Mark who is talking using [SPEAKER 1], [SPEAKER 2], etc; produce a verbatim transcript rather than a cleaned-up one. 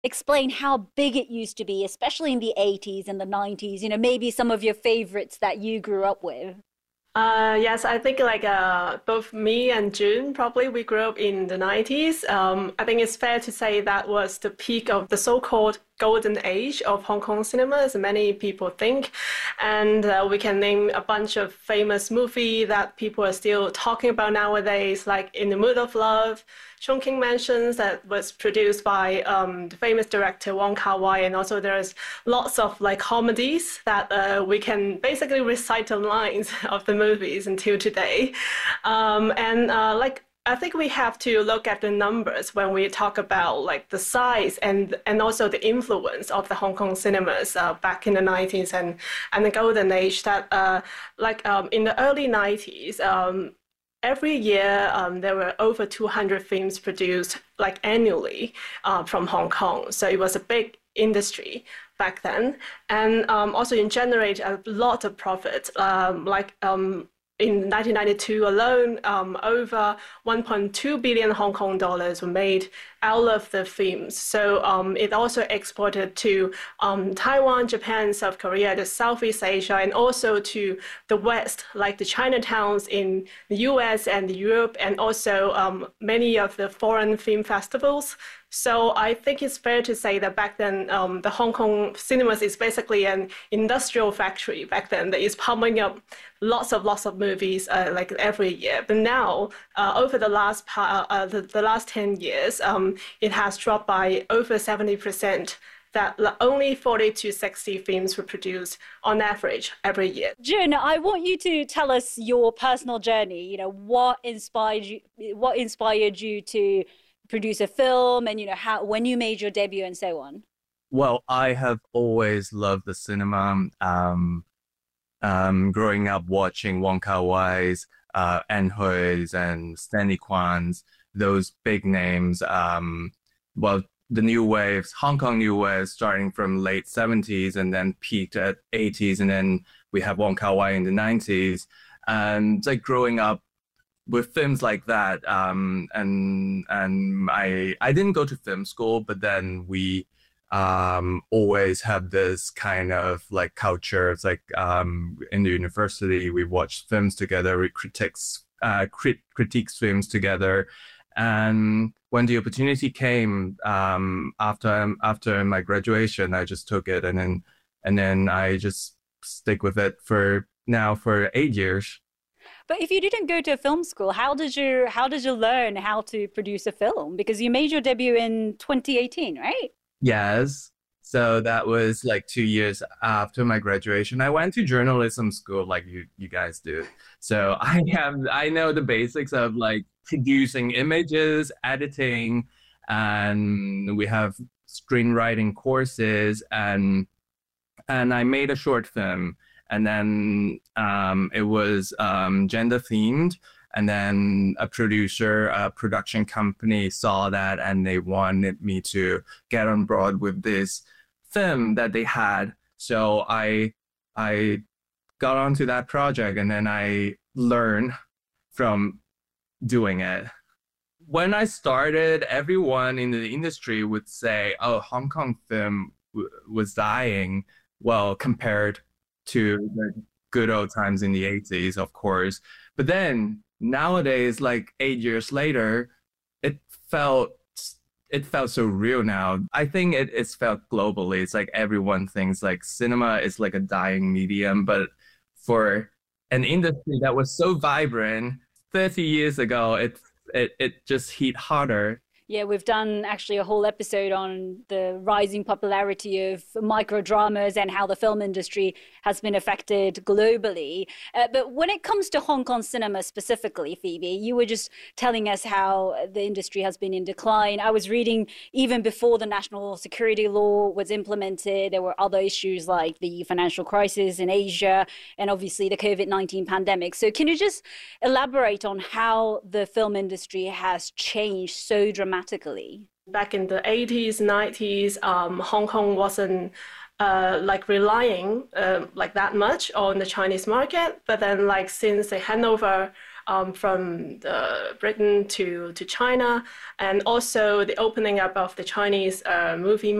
[SPEAKER 1] explain how big it used to be, especially in the eighties and the nineties? You know, maybe some of your favorites that you grew up with.
[SPEAKER 2] Uh, yes, I think like uh, both me and June probably we grew up in the nineties. Um, I think it's fair to say that was the peak of the so-called golden age of Hong Kong cinema, as many people think. And uh, we can name a bunch of famous movies that people are still talking about nowadays, like In the Mood of Love, Chongqing Mansions, that was produced by um, the famous director Wong Kar-wai, and also there's lots of like comedies that uh, we can basically recite the lines of the movies until today. Um, and uh, like I think we have to look at the numbers when we talk about like the size and and also the influence of the Hong Kong cinemas uh, back in the nineties and and the golden age. That uh, like um, in the early nineties. Um, Every year, um, there were over two hundred films produced like annually uh, from Hong Kong. So it was a big industry back then, and um, also it generated a lot of profit. Um, like um, in nineteen ninety-two alone, um, over one point two billion Hong Kong dollars were made out of the films. So um, it also exported to um, Taiwan, Japan, South Korea, the Southeast Asia, and also to the West, like the Chinatowns in the U S and Europe, and also um, many of the foreign film festivals. So I think it's fair to say that back then, um, the Hong Kong cinemas is basically an industrial factory back then that is pumping up lots of lots of movies uh, like every year. But now, uh, over the last uh, the, the last ten years, um, it has dropped by over seventy percent. That only forty to sixty films were produced on average every year.
[SPEAKER 1] Jun, I want you to tell us your personal journey. You know, what inspired you, what inspired you to produce a film, and you know how when you made your debut and so on.
[SPEAKER 3] Well, I have always loved the cinema. Um, um, growing up watching Wong Kar-wai's, uh, Anne Hui's, and Stanley Kwan's, those big names. Um, well, the new waves, Hong Kong new waves, starting from late seventies and then peaked at eighties, and then we have Wong Kar-wai in the nineties. And like growing up with films like that, um, and and I I didn't go to film school, but then we um, always have this kind of like culture. It's like um, in the university we watch films together, we critiques uh, crit critiques films together, and when the opportunity came um, after after my graduation, I just took it, and then and then I just stick with it for now for eight years.
[SPEAKER 1] But if you didn't go to film school, how did you how did you learn how to produce a film? Because you made your debut in twenty eighteen, right?
[SPEAKER 3] Yes. So that was like two years after my graduation. I went to journalism school like you you guys do. So I have I know the basics of like producing images, editing, and we have screenwriting courses, and and I made a short film. And then um, it was um, gender themed. And then a producer, a production company saw that and they wanted me to get on board with this film that they had. So I, I got onto that project, and then I learned from doing it. When I started, everyone in the industry would say, oh, Hong Kong film w was dying. Well, compared to the good old times in the eighties, of course. But then nowadays, like eight years later, it felt it felt so real now. I think it, it's felt globally. It's like everyone thinks like cinema is like a dying medium, but for an industry that was so vibrant thirty years ago, it it, it just hit harder.
[SPEAKER 1] Yeah, we've done actually a whole episode on the rising popularity of microdramas and how the film industry has been affected globally. Uh, but when it comes to Hong Kong cinema specifically, Phoebe, you were just telling us how the industry has been in decline. I was reading even before the national security law was implemented, there were other issues like the financial crisis in Asia and obviously the COVID nineteen pandemic. So can you just elaborate on how the film industry has changed so dramatically?
[SPEAKER 2] Back in the eighties, nineties, um, Hong Kong wasn't uh, like relying uh, like that much on the Chinese market. But then like since the handover um, from the Britain to, to China, and also the opening up of the Chinese uh, movie